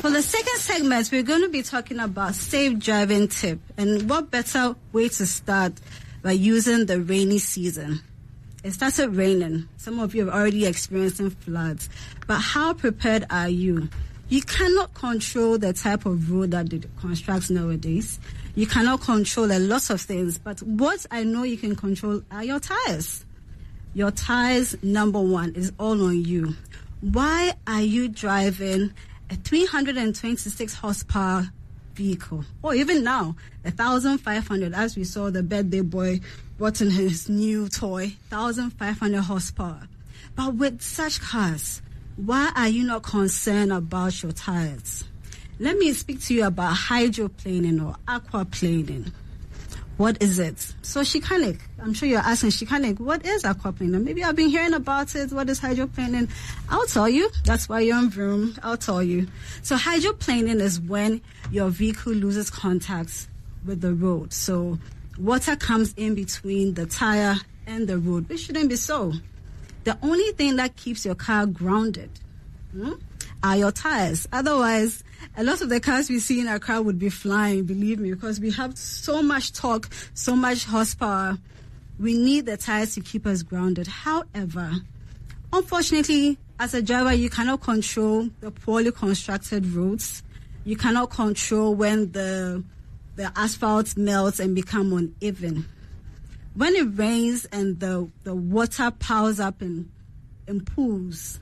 For the second segment, we're going to be talking about safe driving tip. And what better way to start by using the rainy season. It started raining. Some of you have already experienced floods. But how prepared are you? You cannot control the type of road that they construct nowadays. You cannot control a lot of things. But what I know you can control are your tires. Your tires, number one, is all on you. Why are you driving a 326 horsepower vehicle? Or even now, 1,500, as we saw the birthday boy brought in his new toy, 1,500 horsepower. But with such cars, why are you not concerned about your tires? Let me speak to you about hydroplaning or aquaplaning. What is it? So Shikanik, I'm sure you're asking, Shikanik, what is aquaplaning? Maybe I've been hearing about it. What is hydroplaning? I'll tell you. That's why you're in Vroom. I'll tell you. So hydroplaning is when your vehicle loses contact with the road. So water comes in between the tire and the road, which shouldn't be so. The only thing that keeps your car grounded are your tires. Otherwise, a lot of the cars we see in our car would be flying, believe me, because we have so much torque, so much horsepower. We need the tires to keep us grounded. However, unfortunately, as a driver, you cannot control the poorly constructed roads. You cannot control when the asphalt melts and become uneven. When it rains and the water piles up in pools,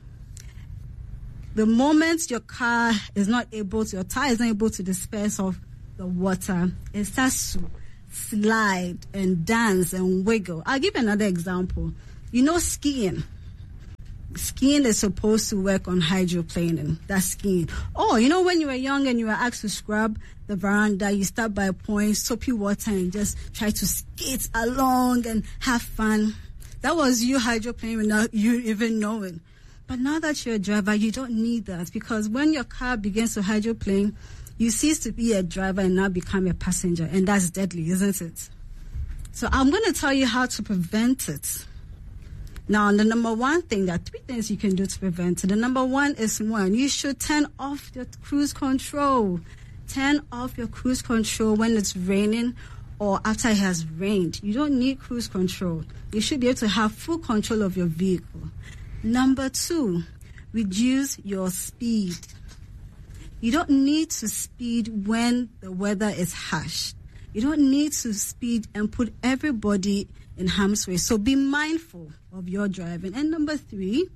the moment your car is not able to, your tire is not able to disperse of the water, it starts to slide and dance and wiggle. I'll give you another example. You know skiing. Skiing is supposed to work on hydroplaning. That's skiing. Oh, you know when you were young and you were asked to scrub the veranda, you start by pouring soapy water and just try to skate along and have fun. That was you hydroplaning without you even knowing. But now that you're a driver, you don't need that, because when your car begins to hydroplane, you cease to be a driver and now become a passenger, and that's deadly, isn't it? So I'm going to tell you how to prevent it. Now, the number one thing, there are three things you can do to prevent it. The number one is you should turn off your cruise control. Turn off your cruise control when it's raining or after it has rained. You don't need cruise control. You should be able to have full control of your vehicle. Number two, reduce your speed. You don't need to speed when the weather is harsh. You don't need to speed and put everybody in harm's way. So be mindful of your driving. And number three,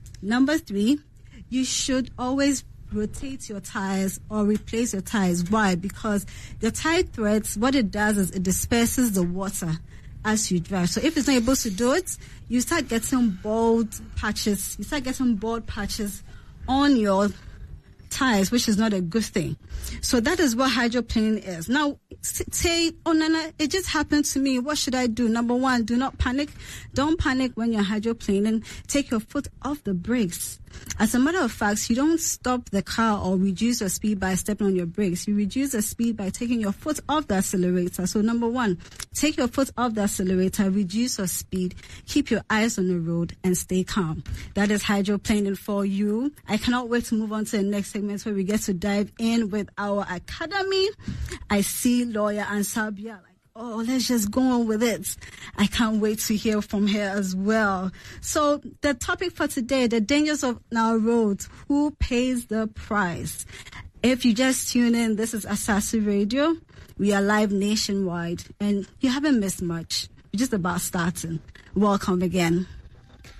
you should always rotate your tires or replace your tires. Why? Because the tire threads, what it does is it disperses the water as you drive. So if it's not able to do it, you start getting bald patches. You start getting bald patches on your tires, which is not a good thing. So that is what hydroplaning is. Now, say, oh, Nana, it just happened to me. What should I do? Number one, do not panic. Don't panic when you're hydroplaning. Take your foot off the brakes. As a matter of fact, you don't stop the car or reduce your speed by stepping on your brakes. You reduce the speed by taking your foot off the accelerator. So number one, take your foot off the accelerator, reduce your speed, keep your eyes on the road, and stay calm. That is hydroplaning for you. I cannot wait to move on to the next segment where we get to dive in with our academy. I see lawyer Ansabia oh, let's just go on with it. I can't wait to hear from her as well. So the topic for today, the dangers of our roads. Who pays the price? If you just tune in, this is Asasi Radio. We are live nationwide, and you haven't missed much. We're just about starting. Welcome again.